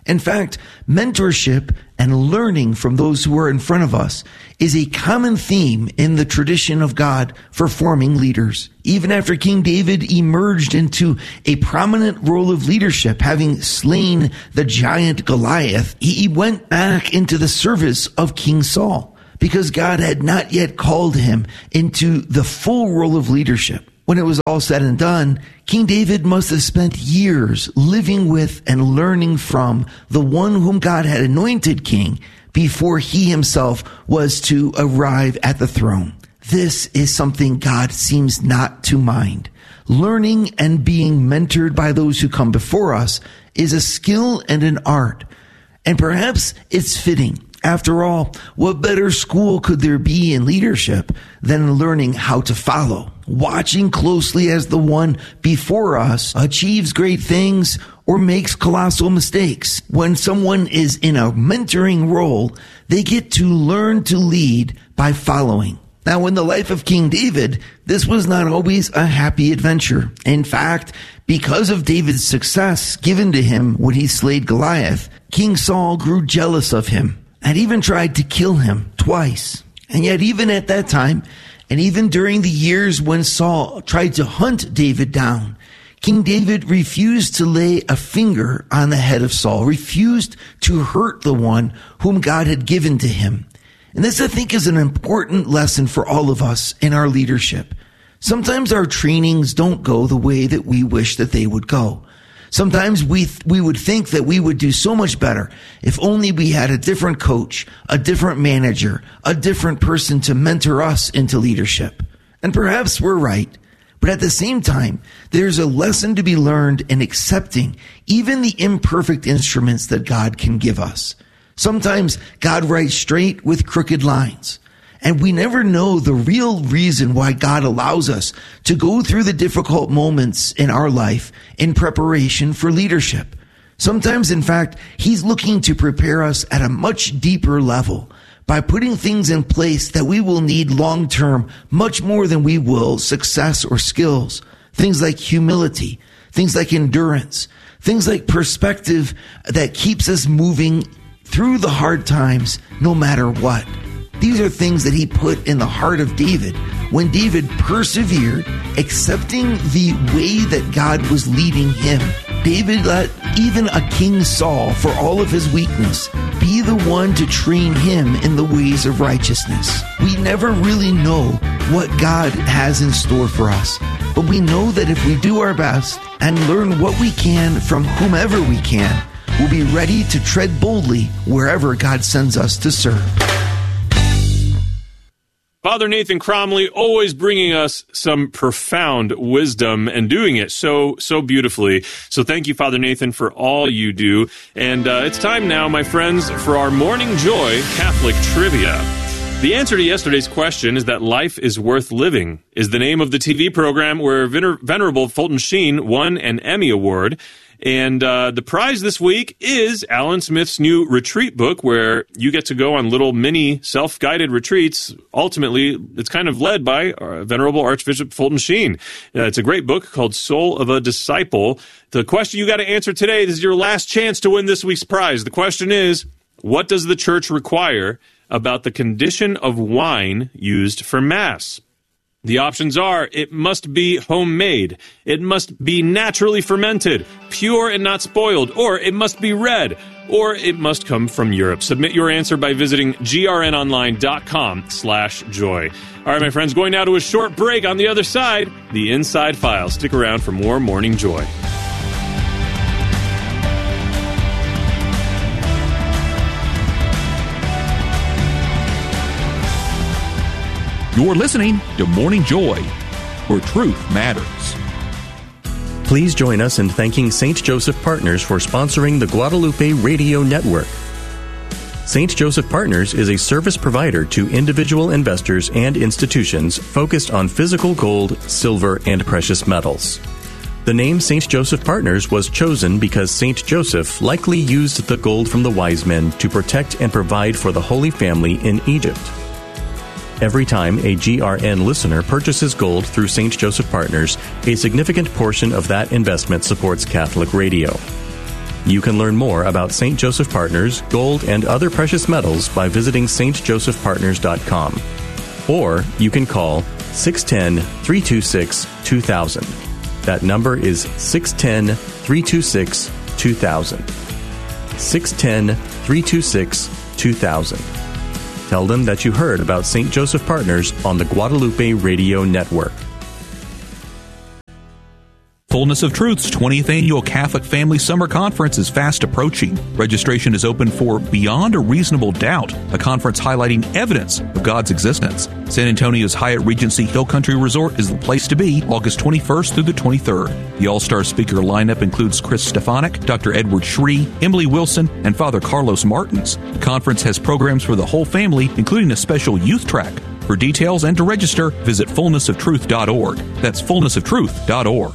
In fact, mentorship and learning from those who are in front of us is a common theme in the tradition of God for forming leaders. Even after King David emerged into a prominent role of leadership, having slain the giant Goliath, he went back into the service of King Saul because God had not yet called him into the full role of leadership. When it was all said and done, King David must have spent years living with and learning from the one whom God had anointed king before he himself was to arrive at the throne. This is something God seems not to mind. Learning and being mentored by those who come before us is a skill and an art. And perhaps it's fitting. After all, what better school could there be in leadership than learning how to follow, watching closely as the one before us achieves great things or makes colossal mistakes? When someone is in a mentoring role, they get to learn to lead by following. Now, in the life of King David, this was not always a happy adventure. In fact, because of David's success given to him when he slayed Goliath, King Saul grew jealous of him and even tried to kill him twice. And yet even at that time, and even during the years when Saul tried to hunt David down, King David refused to lay a finger on the head of Saul, refused to hurt the one whom God had given to him. And this, I think, is an important lesson for all of us in our leadership. Sometimes our trainings don't go the way that we wish that they would go. Sometimes we th- we would think that we would do so much better if only we had a different coach, a different manager, a different person to mentor us into leadership. And perhaps we're right. But at the same time, there's a lesson to be learned in accepting even the imperfect instruments that God can give us. Sometimes God writes straight with crooked lines. And we never know the real reason why God allows us to go through the difficult moments in our life in preparation for leadership. Sometimes, in fact, He's looking to prepare us at a much deeper level by putting things in place that we will need long term, much more than we will success or skills. Things like humility, things like endurance, things like perspective that keeps us moving through the hard times no matter what. These are things that He put in the heart of David when David persevered, accepting the way that God was leading him. David let even a King Saul, for all of his weakness, be the one to train him in the ways of righteousness. We never really know what God has in store for us, but we know that if we do our best and learn what we can from whomever we can, we'll be ready to tread boldly wherever God sends us to serve. Father Nathan Cromly always bringing us some profound wisdom and doing it so, so beautifully. So thank you, Father Nathan, for all you do. And uh, it's time now, my friends, for our Morning Joy Catholic Trivia. The answer to yesterday's question is that Life is Worth Living is the name of the T V program where Vener- Venerable Fulton Sheen won an Emmy Award. And uh, the prize this week is Alan Smith's new retreat book, where you get to go on little mini self-guided retreats. Ultimately, it's kind of led by uh, Venerable Archbishop Fulton Sheen. Uh, it's a great book called Soul of a Disciple. The question you got to answer today, this is your last chance to win this week's prize. The question is, what does the Church require about the condition of wine used for Mass? The options are, it must be homemade, it must be naturally fermented, pure and not spoiled, or it must be red, or it must come from Europe. Submit your answer by visiting grnonline.com slash joy. All right, my friends, going now to a short break. On the other side, the Inside File. Stick around for more Morning Joy. You're listening to Morning Joy, where truth matters. Please join us in thanking Saint Joseph Partners for sponsoring the Guadalupe Radio Network. Saint Joseph Partners is a service provider to individual investors and institutions focused on physical gold, silver, and precious metals. The name Saint Joseph Partners was chosen because Saint Joseph likely used the gold from the wise men to protect and provide for the Holy Family in Egypt. Every time a G R N listener purchases gold through Saint Joseph Partners, a significant portion of that investment supports Catholic radio. You can learn more about Saint Joseph Partners, gold, and other precious metals by visiting s t joseph partners dot com. Or you can call six one zero, three two six, two thousand. That number is six one zero, three two six, two thousand. six one zero, three two six, two thousand. Tell them that you heard about Saint Joseph Partners on the Guadalupe Radio Network. Fullness of Truth's twentieth Annual Catholic Family Summer Conference is fast approaching. Registration is open for Beyond a Reasonable Doubt, a conference highlighting evidence of God's existence. San Antonio's Hyatt Regency Hill Country Resort is the place to be August twenty-first through the twenty-third. The all-star speaker lineup includes Chris Stefanik, Doctor Edward Shree, Emily Wilson, and Father Carlos Martins. The conference has programs for the whole family, including a special youth track. For details and to register, visit fullness of truth dot org. That's fullness of truth dot org.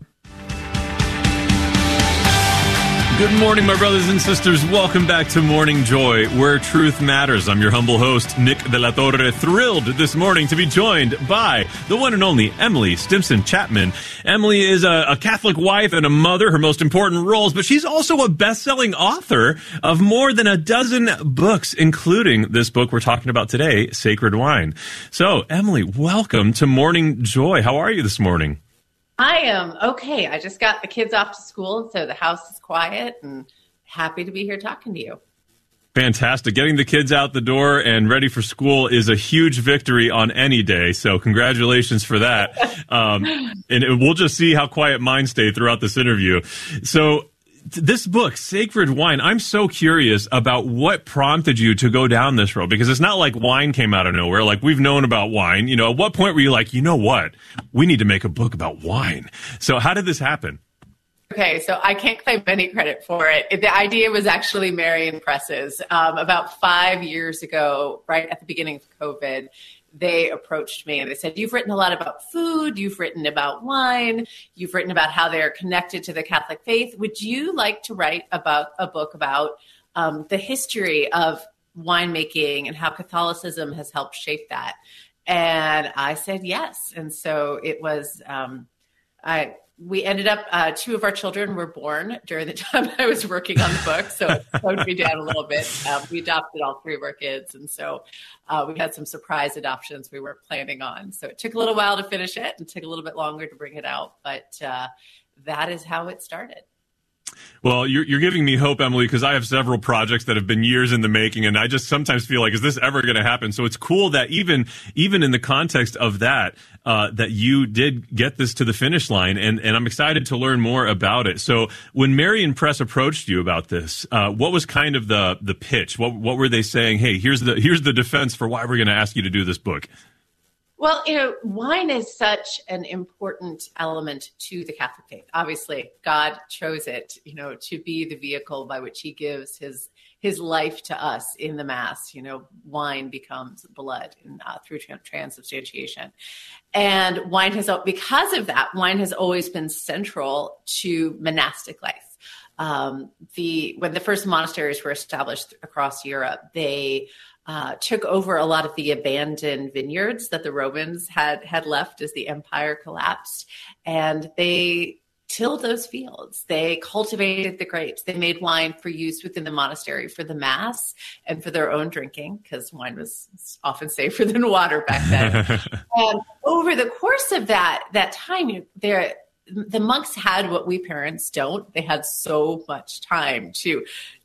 Good morning, my brothers and sisters. Welcome back to Morning Joy, where truth matters. I'm your humble host, Nick De La Torre, thrilled this morning to be joined by the one and only Emily Stimson Chapman. Emily is a, a Catholic wife and a mother, her most important roles, but she's also a best-selling author of more than a dozen books, including this book we're talking about today, Sacred Wine. So, Emily, welcome to Morning Joy. How are you this morning? I am okay. I just got the kids off to school, so the house is quiet and happy to be here talking to you. Fantastic. Getting the kids out the door and ready for school is a huge victory on any day, so congratulations for that. Um, and it, we'll just see how quiet mine stay throughout this interview. So this book, Sacred Wine, I'm so curious about what prompted you to go down this road, because it's not like wine came out of nowhere. Like, we've known about wine. You know, at what point were you like, you know what, we need to make a book about wine? So how did this happen? Okay, so I can't claim any credit for it. The idea was actually Marian Press's. Um, about five years ago, right at the beginning of COVID, they approached me and they said, you've written a lot about food, you've written about wine, you've written about how they're connected to the Catholic faith. Would you like to write about a book about um, the history of winemaking and how Catholicism has helped shape that? And I said yes. And so it was, um, I we ended up, uh, two of our children were born during the time I was working on the book. So it slowed me down a little bit. Um, we adopted all three of our kids. And so uh, we had some surprise adoptions we weren't planning on. So it took a little while to finish it and took a little bit longer to bring it out. But uh, that is how it started. Well, you're, you're giving me hope, Emily, because I have several projects that have been years in the making, and I just sometimes feel like, is this ever going to happen? So it's cool that even even in the context of that, uh, that you did get this to the finish line, and, and I'm excited to learn more about it. So when Marian Press approached you about this, uh, what was kind of the the pitch? What what were they saying? Hey, here's the here's the defense for why we're going to ask you to do this book. Well, you know, wine is such an important element to the Catholic faith. Obviously, God chose it, you know, to be the vehicle by which he gives his his life to us in the Mass. You know, wine becomes blood in, uh, through transubstantiation. And wine has, because of that, wine has always been central to monastic life. Um, the when the first monasteries were established across Europe, they Uh, took over a lot of the abandoned vineyards that the Romans had had left as the empire collapsed. And they tilled those fields. They cultivated the grapes. They made wine for use within the monastery for the Mass and for their own drinking, because wine was often safer than water back then. And over the course of that, that time, there, the monks had what we parents don't. They had so much time to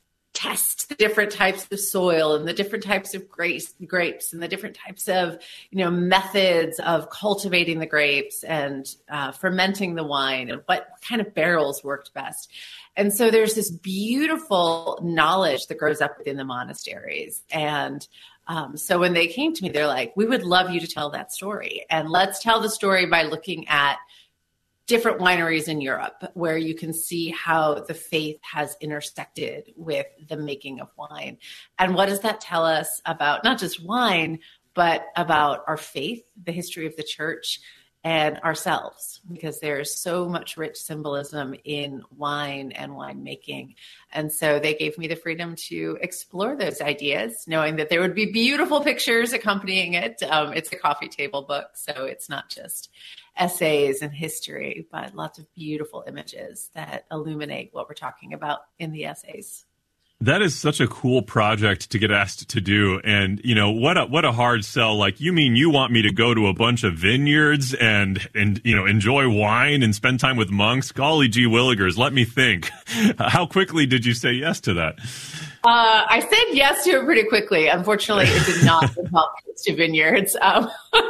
test the different types of soil and the different types of grapes, grapes and the different types of, you know, methods of cultivating the grapes and uh, fermenting the wine and what kind of barrels worked best. And so there's this beautiful knowledge that grows up within the monasteries. And um, so when they came to me, they're like, we would love you to tell that story. And let's tell the story by looking at different wineries in Europe, where you can see how the faith has intersected with the making of wine. And what does that tell us about not just wine, but about our faith, the history of the church, and ourselves? Because there's so much rich symbolism in wine and winemaking. And so they gave me the freedom to explore those ideas, knowing that there would be beautiful pictures accompanying it. Um, it's a coffee table book, so it's not just essays and history, but lots of beautiful images that illuminate what we're talking about in the essays. That is such a cool project to get asked to do. And, you know, what a, what a hard sell. Like, you mean you want me to go to a bunch of vineyards and, and, you know, enjoy wine and spend time with monks? Golly gee willigers, let me think. How quickly did you say yes to that? Uh, I said yes to it pretty quickly. Unfortunately, it did not involve trips to vineyards. Um,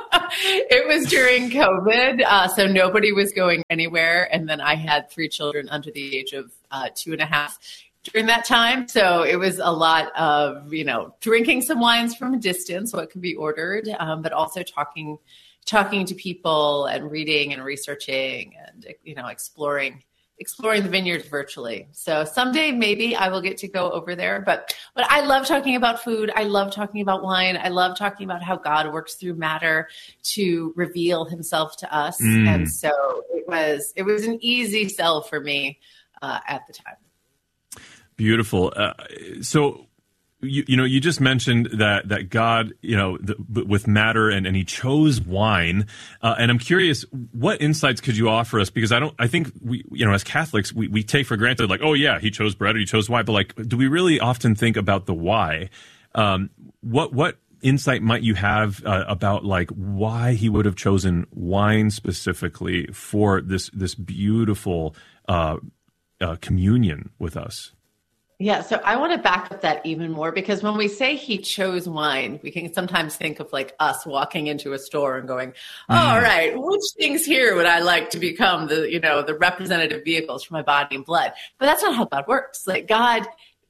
it was during COVID, uh, so nobody was going anywhere. And then I had three children under the age of uh, two and a half during that time. So it was a lot of, you know, drinking some wines from a distance, what can be ordered, um, but also talking, talking to people and reading and researching and, you know, exploring, exploring the vineyards virtually. So someday maybe I will get to go over there, but, but I love talking about food. I love talking about wine. I love talking about how God works through matter to reveal himself to us. Mm. And so it was, it was an easy sell for me uh, at the time. Beautiful. Uh, so, you, you know, you just mentioned that that God, you know, the, with matter and, and he chose wine. Uh, and I'm curious, what insights could you offer us? Because I don't, I think we, you know, as Catholics, we, we take for granted like, oh yeah, he chose bread or he chose wine. But like, do we really often think about the why? Um, what, what insight might you have uh, about like why he would have chosen wine specifically for this, this beautiful uh, uh, communion with us? Yeah, so I want to back up that even more because when we say he chose wine, we can sometimes think of like us walking into a store and going, oh, all right, which things here would I like to become the, you know, the representative vehicles for my body and blood? But that's not how God works. Like God,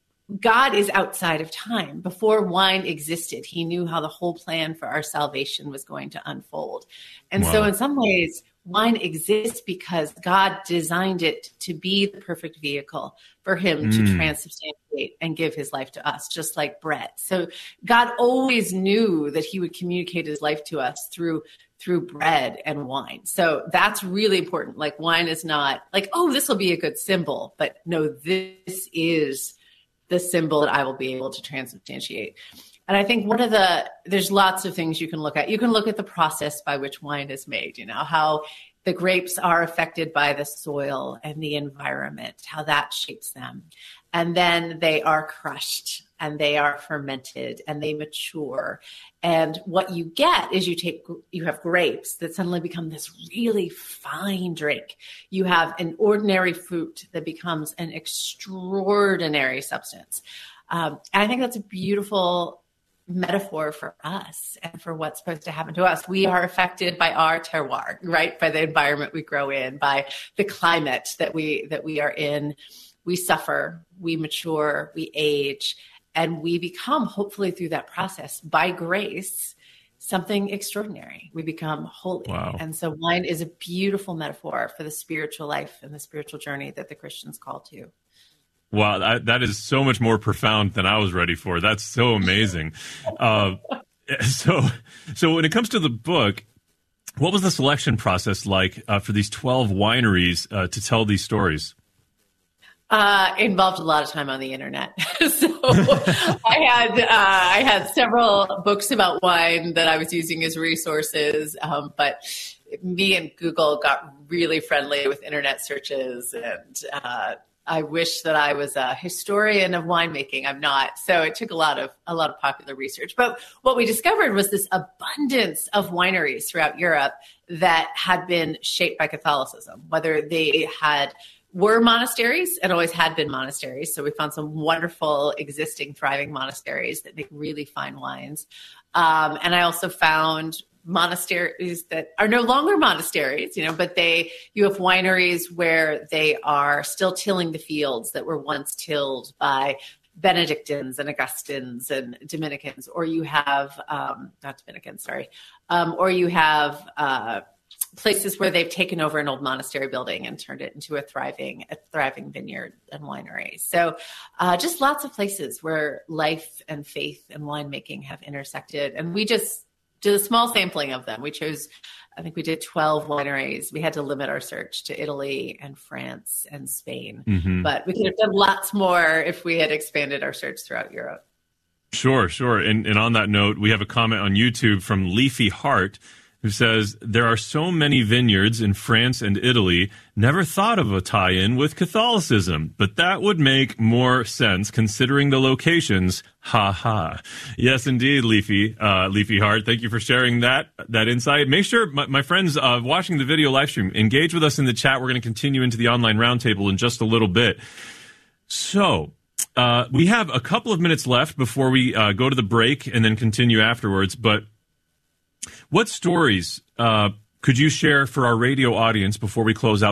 God is outside of time. Before wine existed, he knew how the whole plan for our salvation was going to unfold. And wow. so in some ways, wine exists because God designed it to be the perfect vehicle for him mm. to transubstantiate and give his life to us, just like bread. So God always knew that he would communicate his life to us through through bread and wine. So that's really important. Like wine is not like, oh, this will be a good symbol, but no, this is the symbol that I will be able to transubstantiate. And I think one of the, there's lots of things you can look at. You can look at the process by which wine is made, you know, how the grapes are affected by the soil and the environment, how that shapes them. And then they are crushed and they are fermented and they mature. And what you get is you take, you have grapes that suddenly become this really fine drink. You have an ordinary fruit that becomes an extraordinary substance. Um, and I think that's a beautiful metaphor for us and for what's supposed to happen to us. We are affected by our terroir, right? By the environment we grow in, by the climate that we that we are in. We suffer, we mature, we age, and we become, hopefully through that process, by grace, something extraordinary. We become holy. Wow. And so wine is a beautiful metaphor for the spiritual life and the spiritual journey that the Christians call to. Wow, that, that is so much more profound than I was ready for. That's so amazing. uh, so, so when it comes to the book, what was the selection process like uh, for these twelve wineries uh, to tell these stories? Uh, involved a lot of time on the internet. so I had uh, I had several books about wine that I was using as resources, um, but me and Google got really friendly with internet searches, and uh, I wish that I was a historian of winemaking. I'm not. So it took a lot of a lot of popular research. But what we discovered was this abundance of wineries throughout Europe that had been shaped by Catholicism, whether they had were monasteries and always had been monasteries. So we found some wonderful existing thriving monasteries that make really fine wines. Um, and I also found monasteries that are no longer monasteries, you know, but they, you have wineries where they are still tilling the fields that were once tilled by Benedictines and Augustines and Dominicans, or you have, um, not Dominicans, sorry, um, or you have, uh, places where they've taken over an old monastery building and turned it into a thriving, a thriving vineyard and winery. So uh, just lots of places where life and faith and winemaking have intersected. And we just did a small sampling of them. We chose, I think we did twelve wineries. We had to limit our search to Italy and France and Spain. Mm-hmm. But we could have done lots more if we had expanded our search throughout Europe. Sure, sure. And, and on that note, we have a comment on YouTube from Leafy Heart. who says, there are so many vineyards in France and Italy, never thought of a tie-in with Catholicism, but that would make more sense considering the locations. Ha ha. Yes, indeed, Leafy, uh, Leafy Heart. Thank you for sharing that, that insight. Make sure, my, my friends, uh, watching the video live stream, engage with us in the chat. We're going to continue into the online roundtable in just a little bit. So, uh, we have a couple of minutes left before we uh, go to the break and then continue afterwards, but what stories uh, could you share for our radio audience before we close out